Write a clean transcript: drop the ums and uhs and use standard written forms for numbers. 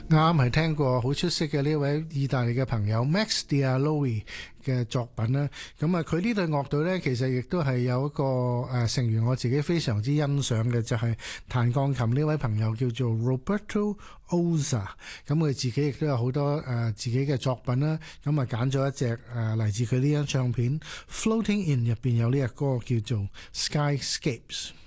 啱係聽過好出色嘅呢位意大利嘅朋友 Max Diallowi 嘅作品啦。咁啊，佢呢隊樂隊呢，其實亦都係有一個成員我自己非常之欣賞嘅，就係彈鋼琴呢位朋友叫做 Roberto Oza。咁佢自己亦都有好多自己嘅作品啦。咁啊，揀咗一隻嚟自佢呢張唱片《Floating In》入邊有呢隻歌叫做《Skyscapes》。